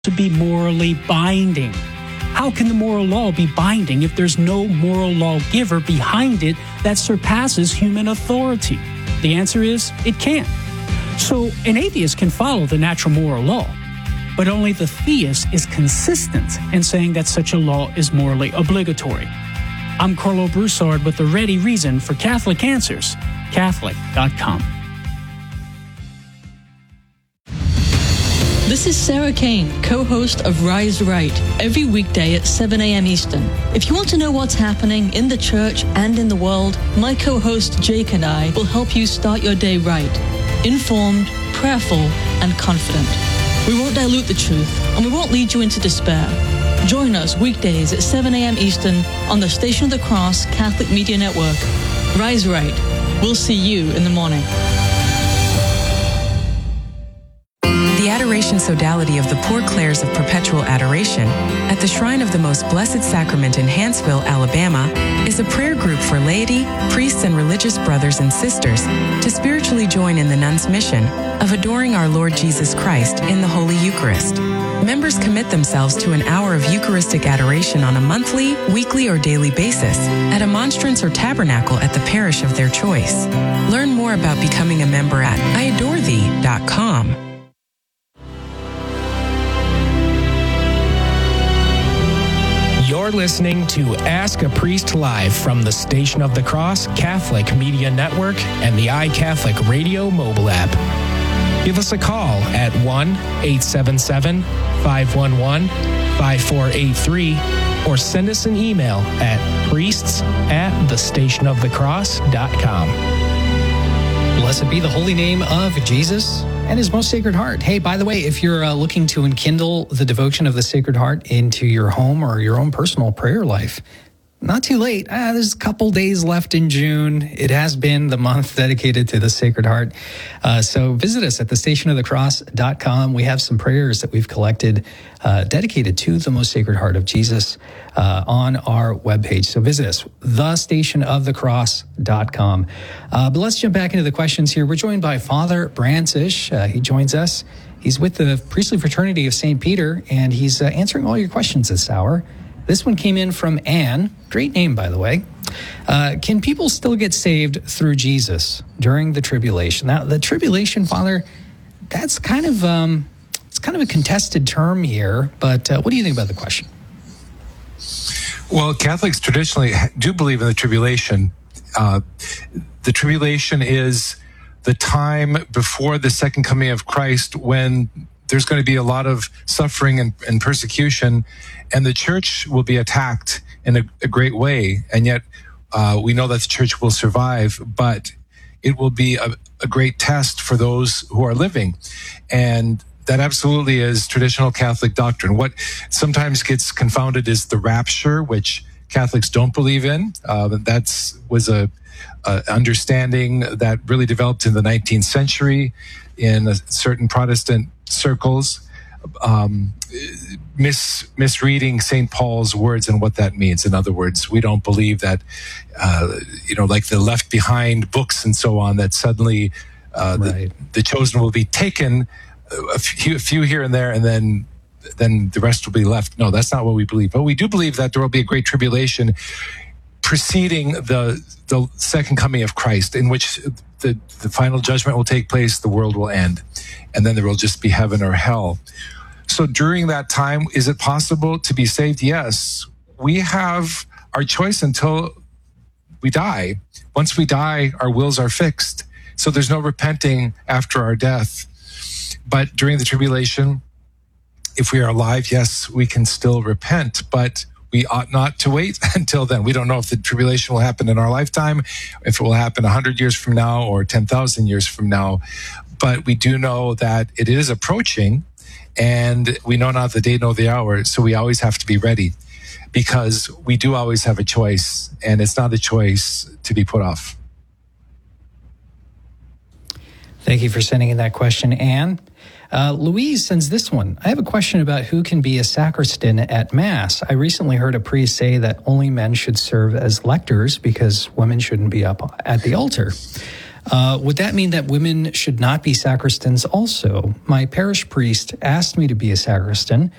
to be morally binding. How can the moral law be binding if there's no moral lawgiver behind it that surpasses human authority? The answer is, it can't. So an atheist can follow the natural moral law, but only the theist is consistent in saying that such a law is morally obligatory. I'm Carlo Broussard with the ready reason for Catholic Answers, Catholic.com. This is Sarah Kane, co-host of Rise Right, every weekday at 7 a.m. Eastern. If you want to know what's happening in the church and in the world, my co-host Jake and I will help you start your day right, informed, prayerful, and confident. We won't dilute the truth, and we won't lead you into despair. Join us weekdays at 7 a.m. Eastern on the Station of the Cross Catholic Media Network. Rise Right. We'll see you in the morning. The Adoration Sodality of the Poor Clares of Perpetual Adoration at the Shrine of the Most Blessed Sacrament in Hanceville, Alabama, is a prayer group for laity, priests, and religious brothers and sisters to spiritually join in the nuns' mission of adoring our Lord Jesus Christ in the Holy Eucharist. Members commit themselves to an hour of Eucharistic adoration on a monthly, weekly, or daily basis at a monstrance or tabernacle at the parish of their choice. Learn more about becoming a member at iadorethee.com. You're listening to Ask a Priest Live from the Station of the Cross Catholic Media Network and the iCatholic Radio mobile app. Give us a call at 1-877-511-5483 or send us an email at priests@thestationofthecross.com. Blessed be the holy name of Jesus and his most sacred heart. Hey, by the way, if you're looking to enkindle the devotion of the Sacred Heart into your home or your own personal prayer life, not too late. There's a couple days left in June. It has been the month dedicated to the Sacred Heart. So visit us at thestationofthecross.com. We have some prayers that we've collected dedicated to the most Sacred Heart of Jesus on our webpage. So visit us, thestationofthecross.com. But let's jump back into the questions here. We're joined by Father Brancisz. He joins us. He's with the Priestly Fraternity of St. Peter, and he's answering all your questions this hour. This one came in from Anne. Great name, by the way. Can people still get saved through Jesus during the tribulation? Now, the tribulation, Father, that's kind of it's kind of a contested term here. But what do you think about the question? Well, Catholics traditionally do believe in the tribulation. The tribulation is the time before the second coming of Christ, when there's going to be a lot of suffering and persecution, and the church will be attacked in a great way. And yet we know that the church will survive, but it will be a great test for those who are living. And that absolutely is traditional Catholic doctrine. What sometimes gets confounded is the rapture, which Catholics don't believe in. That was a understanding that really developed in the 19th century in certain Protestant circles, misreading St. Paul's words and what that means. In other words, we don't believe that, like the Left Behind books and so on, that suddenly the chosen will be taken, a few here and there, and then the rest will be left. No, that's not what we believe. But we do believe that there will be a great tribulation preceding the second coming of Christ, in which the final judgment will take place, the world will end, and then there will just be heaven or hell. So during that time, is it possible to be saved? Yes. We have our choice until we die. Once we die, our wills are fixed. So there's no repenting after our death. But during the tribulation, if we are alive, yes, we can still repent, but we ought not to wait until then. We don't know if the tribulation will happen in our lifetime, if it will happen 100 years from now or 10,000 years from now. But we do know that it is approaching, and we know not the day nor the hour, so we always have to be ready, because we do always have a choice, and it's not a choice to be put off. Thank you for sending in that question, Anne. Louise sends this one. I have a question about who can be a sacristan at Mass. I recently heard a priest say that only men should serve as lectors because women shouldn't be up at the altar. Would that mean that women should not be sacristans also? My parish priest asked me to be a sacristan,